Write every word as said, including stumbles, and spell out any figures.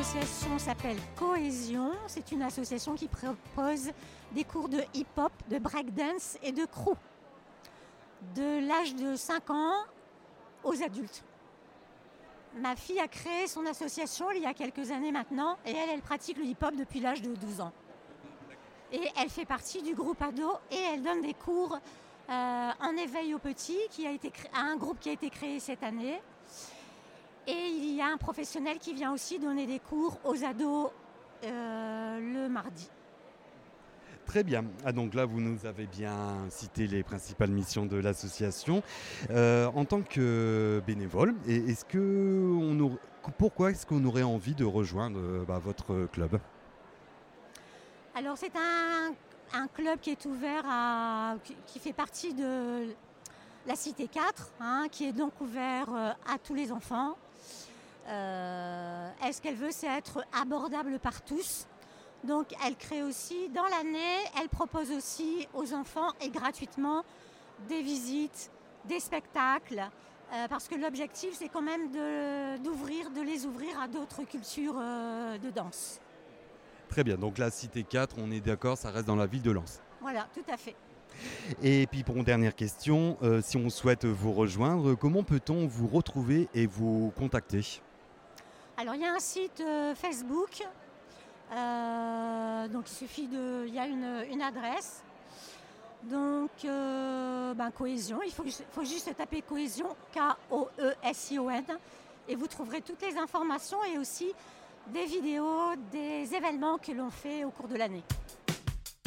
L'association s'appelle Cohésion. C'est une association qui propose des cours de hip-hop, de breakdance et de crew. De l'âge de cinq ans aux adultes. Ma fille a créé son association il y a quelques années maintenant et elle, elle pratique le hip-hop depuis l'âge de douze ans. Et elle fait partie du groupe ado et elle donne des cours euh, en éveil aux petits, qui a été cré... un groupe qui a été créé cette année. Et il y a un professionnel qui vient aussi donner des cours aux ados euh, le mardi. Très bien. Ah, donc là, vous nous avez bien cité les principales missions de l'association. Euh, en tant que bénévole, est-ce que on aurait, pourquoi est-ce qu'on aurait envie de rejoindre bah, votre club ? Alors c'est un, un club qui est ouvert à, qui fait partie de la Cité quatre, hein, qui est donc ouvert à tous les enfants. Euh, elle, ce qu'elle veut, c'est être abordable par tous. Donc elle crée aussi, dans l'année, elle propose aussi aux enfants et gratuitement des visites, des spectacles, euh, parce que l'objectif c'est quand même de, d'ouvrir, de les ouvrir à d'autres cultures euh, de danse. Très bien, donc la Cité quatre, on est d'accord, ça reste dans la ville de Lens. Voilà, tout à fait. Et puis pour une dernière question, euh, si on souhaite vous rejoindre, comment peut-on vous retrouver et vous contacter ? Alors il y a un site euh, Facebook. Euh, donc il suffit de, il y a une, une adresse, donc euh, ben, Cohésion, il faut, faut juste taper Cohésion, K O E S I O N, et vous trouverez toutes les informations et aussi des vidéos, des événements que l'on fait au cours de l'année.